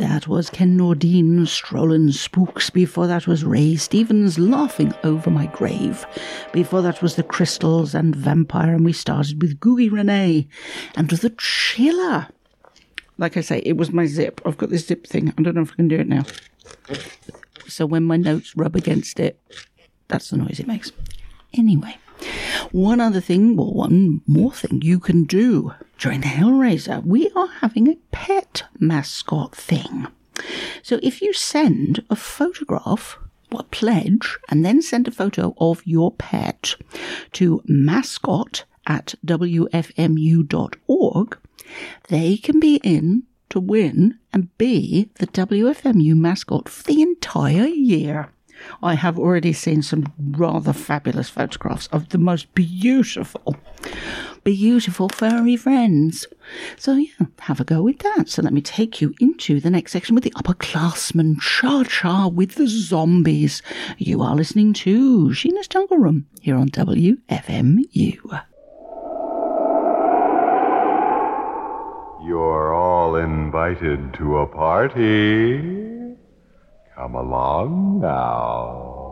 That was Ken Nordine, Strolling Spooks. Before that was Ray Stevens, Laughing Over My Grave. Before that was The Crystals and Vampire, and we started with Googie Renee and The Chiller. Like I say, it was my zip. I've got this zip thing. I don't know if I can do it now. So when my notes rub against it, that's the noise it makes. Anyway, one more thing you can do during the Hellraiser. We are having a pet mascot thing. So if you send a photograph, a pledge, and then send a photo of your pet to mascot@wfmu.org, they can be in to win and be the WFMU mascot for the entire year. I have already seen some rather fabulous photographs of the most beautiful furry friends. So yeah, have a go with that. So let me take you into the next section with the upperclassmen, Cha-Cha with the zombies. You are listening to Sheena's Jungle Room here on WFMU. You're all invited to a party. Come along now.